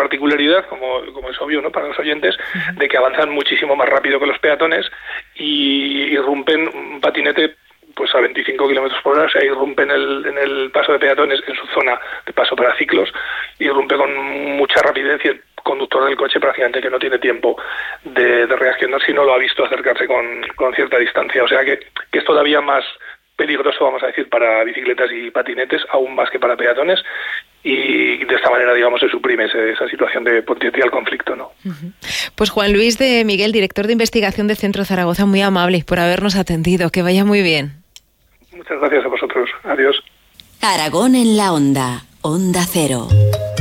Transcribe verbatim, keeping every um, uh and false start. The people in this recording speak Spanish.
particularidad, como, como es obvio, ¿no?, para los oyentes, de que avanzan muchísimo más rápido que los peatones y irrumpen un patinete pues a veinticinco kilómetros por hora, o sea, irrumpe en el, en el paso de peatones, en su zona de paso para ciclos, irrumpe con mucha rapidez y el conductor del coche prácticamente que no tiene tiempo de, de reaccionar si no lo ha visto acercarse con, con cierta distancia. O sea que, que es todavía más peligroso, vamos a decir, para bicicletas y patinetes, aún más que para peatones, y de esta manera, digamos, se suprime ese, esa situación de potencial conflicto, ¿no? Uh-huh. Pues Juan Luis de Miguel, director de investigación de Centro Zaragoza, muy amable por habernos atendido. Que vaya muy bien. Muchas gracias a vosotros. Adiós. Aragón en la Onda. Onda Cero.